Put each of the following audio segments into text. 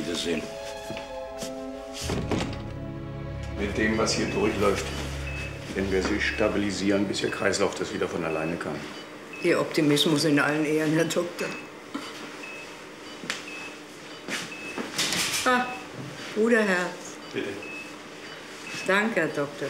Wiedersehen. Mit dem, was hier durchläuft, werden wir Sie stabilisieren, bis Ihr Kreislauf das wieder von alleine kann. Ihr Optimismus in allen Ehren, Herr Doktor. Ah, Bruderherz. Bitte. Danke, Herr Doktor.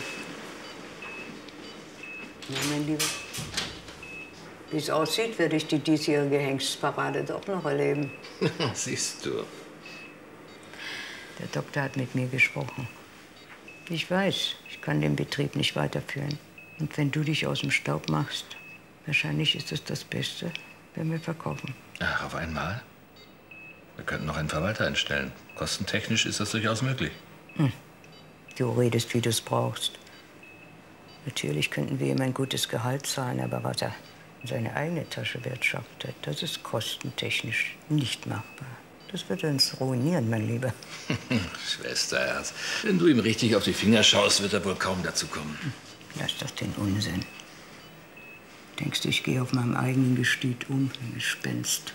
Na, mein Lieber, wie es aussieht, werde ich die diesjährige Hengstparade doch noch erleben. Siehst du. Der Doktor hat mit mir gesprochen. Ich weiß, ich kann den Betrieb nicht weiterführen. Und wenn du dich aus dem Staub machst, wahrscheinlich ist es das Beste, wenn wir verkaufen. Ach, auf einmal? Wir könnten noch einen Verwalter einstellen. Kostentechnisch ist das durchaus möglich. Du redest, wie du es brauchst. Natürlich könnten wir ihm ein gutes Gehalt zahlen, aber was er in seine eigene Tasche wirtschaftet, das ist kostentechnisch nicht machbar. Das würde uns ruinieren, mein Lieber. Schwesterherz, wenn du ihm richtig auf die Finger schaust, wird er wohl kaum dazu kommen. Lass doch den Unsinn. Denkst du, ich gehe auf meinem eigenen Gestüt um, ein Gespenst?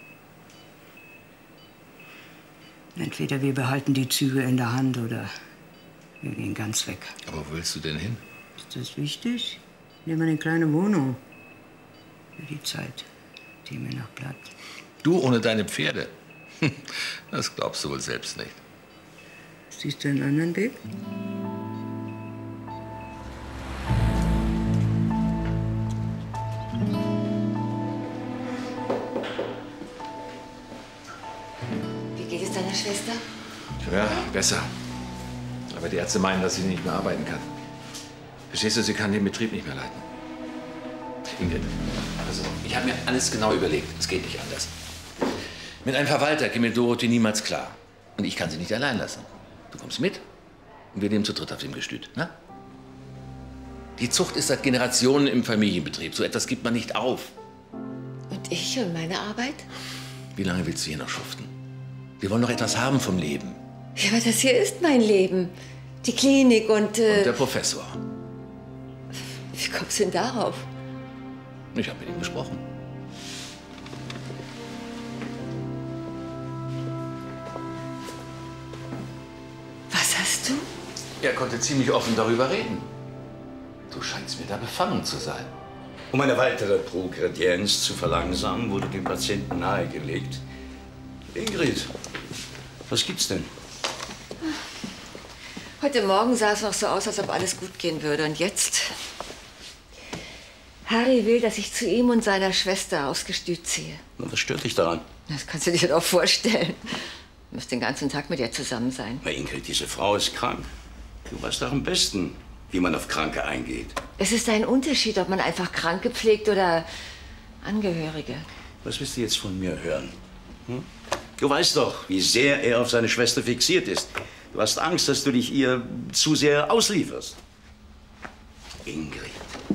Entweder wir behalten die Züge in der Hand oder wir gehen ganz weg. Aber wo willst du denn hin? Ist das wichtig? Nehmen wir eine kleine Wohnung. Für die Zeit, die mir noch bleibt. Du ohne deine Pferde? Das glaubst du wohl selbst nicht. Siehst du einen anderen Weg? Wie geht es deiner Schwester? Ja, besser. Aber die Ärzte meinen, dass sie nicht mehr arbeiten kann. Verstehst du, sie kann den Betrieb nicht mehr leiten. Ingrid, also, ich habe mir alles genau überlegt. Es geht nicht anders. Mit einem Verwalter käme Dorothee niemals klar. Und ich kann sie nicht allein lassen. Du kommst mit und wir nehmen zu dritt auf dem Gestüt. Na? Die Zucht ist seit Generationen im Familienbetrieb. So etwas gibt man nicht auf. Und ich und meine Arbeit? Wie lange willst du hier noch schuften? Wir wollen noch etwas haben vom Leben. Ja, aber das hier ist mein Leben. Die Klinik und der Professor. Wie kommst du denn darauf? Ich habe mit ihm gesprochen. Was hast du? Er konnte ziemlich offen darüber reden. Du scheinst mir da befangen zu sein. Um eine weitere Progredienz zu verlangsamen, wurde dem Patienten nahegelegt. Ingrid, was gibt's denn? Heute Morgen sah es noch so aus, als ob alles gut gehen würde. Und jetzt? Harry will, dass ich zu ihm und seiner Schwester aufs Gestüt ziehe. Na, was stört dich daran? Das kannst du dir doch vorstellen. Du musst den ganzen Tag mit ihr zusammen sein. Na, Ingrid, diese Frau ist krank. Du weißt doch am besten, wie man auf Kranke eingeht. Es ist ein Unterschied, ob man einfach Kranke pflegt oder Angehörige. Was willst du jetzt von mir hören? Hm? Du weißt doch, wie sehr er auf seine Schwester fixiert ist. Du hast Angst, dass du dich ihr zu sehr auslieferst. Ingrid.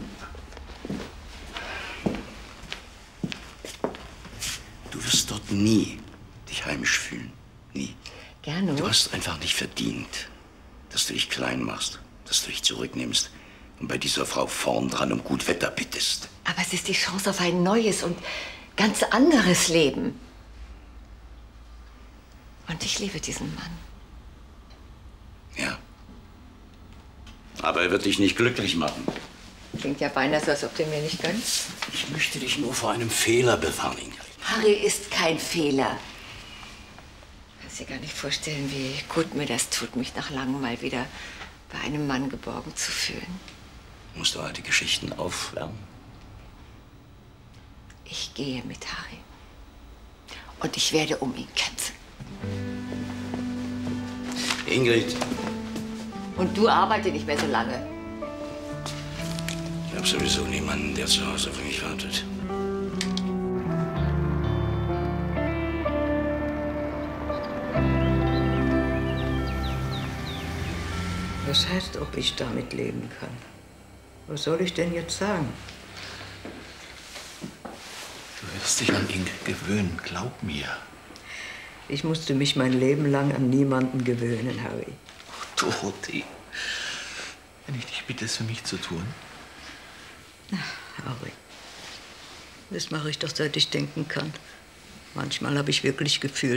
Du wirst dort nie dich heimisch fühlen. Nie. Gerne. Du hast einfach nicht verdient, dass du dich klein machst, dass du dich zurücknimmst und bei dieser Frau vorn dran um gut Wetter bittest. Aber es ist die Chance auf ein neues und ganz anderes Leben. Und ich liebe diesen Mann. Ja. Aber er wird dich nicht glücklich machen. Klingt ja beinahe so, als ob du mir nicht gönnst. Ich möchte dich nur vor einem Fehler bewahren, Ingrid. Harry ist kein Fehler. Ich kann dir gar nicht vorstellen, wie gut mir das tut, mich nach langem mal wieder bei einem Mann geborgen zu fühlen. Musst du alte Geschichten aufwärmen? Ich gehe mit Harry. Und ich werde um ihn kämpfen. Ingrid. Und du arbeite nicht mehr so lange. Ich habe sowieso niemanden, der zu Hause auf mich wartet. Was heißt, ob ich damit leben kann? Was soll ich denn jetzt sagen? Du wirst dich an ihn gewöhnen, glaub mir. Ich musste mich mein Leben lang an niemanden gewöhnen, Harry. Dorothee, wenn ich dich bitte, es für mich zu tun. Ach, Harry, das mache ich doch, seit ich denken kann. Manchmal habe ich wirklich gefühlt,